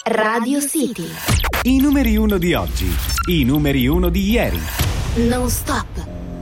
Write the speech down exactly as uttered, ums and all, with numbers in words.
Radio City. I numeri uno di oggi, i numeri uno di ieri. Non stop.